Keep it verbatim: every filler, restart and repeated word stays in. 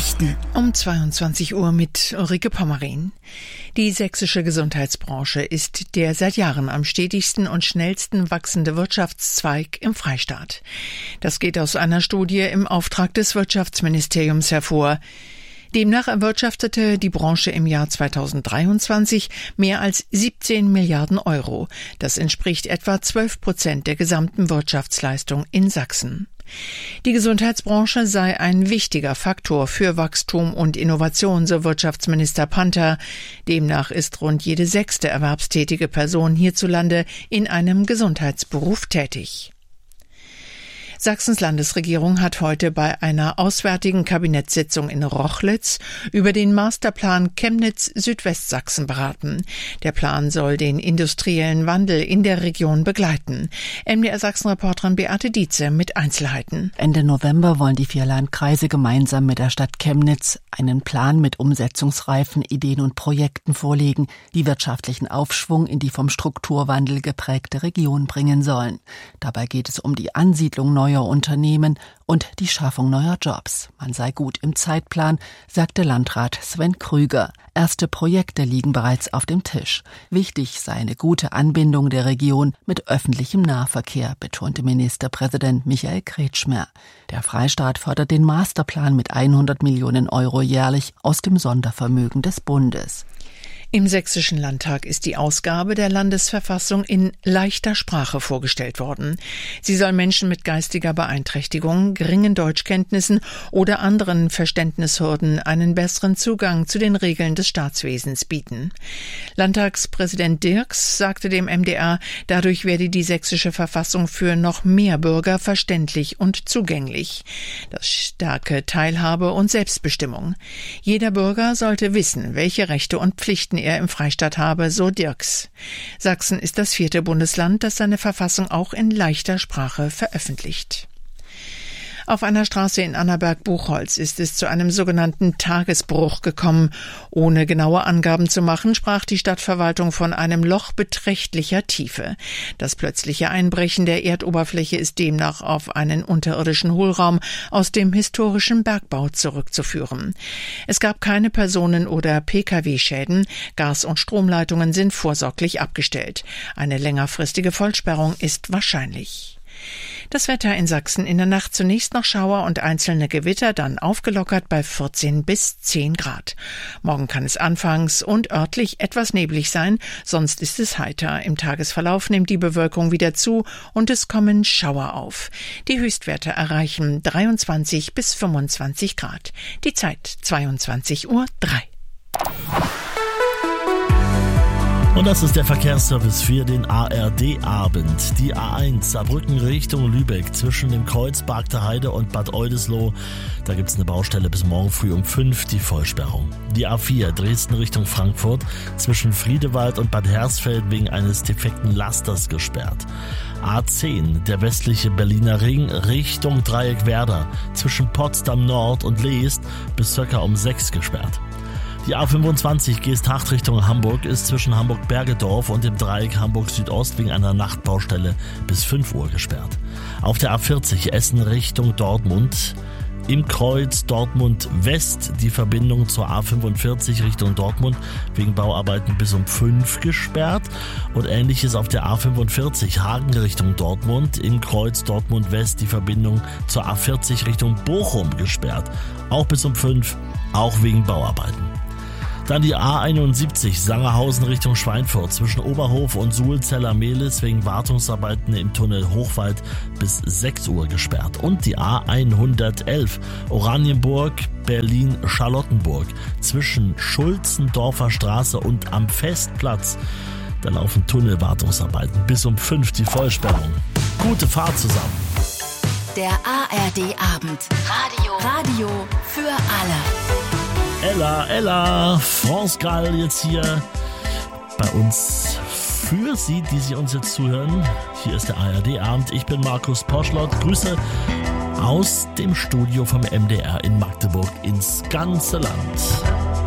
Nachrichten um zweiundzwanzig Uhr mit Ulrike Pommerin. Die sächsische Gesundheitsbranche ist der seit Jahren am stetigsten und schnellsten wachsende Wirtschaftszweig im Freistaat. Das geht aus einer Studie im Auftrag des Wirtschaftsministeriums hervor. Demnach erwirtschaftete die Branche im Jahr zweitausenddreiundzwanzig mehr als siebzehn Milliarden Euro. Das entspricht etwa zwölf Prozent der gesamten Wirtschaftsleistung in Sachsen. Die Gesundheitsbranche sei ein wichtiger Faktor für Wachstum und Innovation, so Wirtschaftsminister Panther. Demnach ist rund jede sechste erwerbstätige Person hierzulande in einem Gesundheitsberuf tätig. Sachsens Landesregierung hat heute bei einer auswärtigen Kabinettssitzung in Rochlitz über den Masterplan Chemnitz-Südwestsachsen beraten. Der Plan soll den industriellen Wandel in der Region begleiten. M D R-Sachsen-Reporterin Beate Dietze mit Einzelheiten. Ende November wollen die vier Landkreise gemeinsam mit der Stadt Chemnitz einen Plan mit umsetzungsreifen Ideen und Projekten vorlegen, die wirtschaftlichen Aufschwung in die vom Strukturwandel geprägte Region bringen sollen. Dabei geht es um die Ansiedlung neuer Unternehmen und die Schaffung neuer Jobs. Man sei gut im Zeitplan, sagte Landrat Sven Krüger. Erste Projekte liegen bereits auf dem Tisch. Wichtig sei eine gute Anbindung der Region mit öffentlichem Nahverkehr, betonte Ministerpräsident Michael Kretschmer. Der Freistaat fördert den Masterplan mit hundert Millionen Euro jährlich aus dem Sondervermögen des Bundes. Im Sächsischen Landtag ist die Ausgabe der Landesverfassung in leichter Sprache vorgestellt worden. Sie soll Menschen mit geistiger Beeinträchtigung, geringen Deutschkenntnissen oder anderen Verständnishürden einen besseren Zugang zu den Regeln des Staatswesens bieten. Landtagspräsident Dirks sagte dem M D R, dadurch werde die sächsische Verfassung für noch mehr Bürger verständlich und zugänglich. Das stärke Teilhabe und Selbstbestimmung. Jeder Bürger sollte wissen, welche Rechte und Pflichten er im Freistaat habe, so Dirks. Sachsen ist das vierte Bundesland, das seine Verfassung auch in leichter Sprache veröffentlicht. Auf einer Straße in Annaberg-Buchholz ist es zu einem sogenannten Tagesbruch gekommen. Ohne genaue Angaben zu machen, sprach die Stadtverwaltung von einem Loch beträchtlicher Tiefe. Das plötzliche Einbrechen der Erdoberfläche ist demnach auf einen unterirdischen Hohlraum aus dem historischen Bergbau zurückzuführen. Es gab keine Personen- oder Pkw-Schäden. Gas- und Stromleitungen sind vorsorglich abgestellt. Eine längerfristige Vollsperrung ist wahrscheinlich. Das Wetter in Sachsen in der Nacht zunächst noch Schauer und einzelne Gewitter, dann aufgelockert bei vierzehn bis zehn Grad. Morgen kann es anfangs und örtlich etwas neblig sein, sonst ist es heiter. Im Tagesverlauf nimmt die Bewölkung wieder zu und es kommen Schauer auf. Die Höchstwerte erreichen dreiundzwanzig bis fünfundzwanzig Grad. Die Zeit zweiundzwanzig Uhr drei. Und das ist der Verkehrsservice für den A R D-Abend. Die A eins Saarbrücken Richtung Lübeck zwischen dem Kreuz Bargter Heide und Bad Oldesloe. Da gibt's eine Baustelle bis morgen früh um fünf, die Vollsperrung. Die A vier Dresden Richtung Frankfurt zwischen Friedewald und Bad Hersfeld wegen eines defekten Lasters gesperrt. A zehn, der westliche Berliner Ring Richtung Dreieck Werder zwischen Potsdam Nord und Leest bis circa um sechs gesperrt. Die A fünfundzwanzig Geesthacht Richtung Hamburg ist zwischen Hamburg-Bergedorf und dem Dreieck Hamburg-Südost wegen einer Nachtbaustelle bis fünf Uhr gesperrt. Auf der A vierzig Essen Richtung Dortmund im Kreuz Dortmund West die Verbindung zur A fünfundvierzig Richtung Dortmund wegen Bauarbeiten bis um fünf gesperrt und ähnliches auf der A fünfundvierzig Hagen Richtung Dortmund im Kreuz Dortmund West die Verbindung zur A vierzig Richtung Bochum gesperrt, auch bis um fünf, auch wegen Bauarbeiten. Dann die A einundsiebzig Sangerhausen Richtung Schweinfurt zwischen Oberhof und Suhlzeller-Mehlis wegen Wartungsarbeiten im Tunnel Hochwald bis sechs Uhr gesperrt. Und die A hundertelf Oranienburg Berlin-Charlottenburg zwischen Schulzendorfer Straße und am Festplatz. Da laufen Tunnelwartungsarbeiten bis um fünf die Vollsperrung. Gute Fahrt zusammen. Der A R D-Abend. Radio. Radio für alle. Ella, Ella, France Gall jetzt hier bei uns für Sie, die Sie uns jetzt zuhören. Hier ist der A R D-Abend. Ich bin Markus Poschlott. Grüße aus dem Studio vom M D R in Magdeburg ins ganze Land.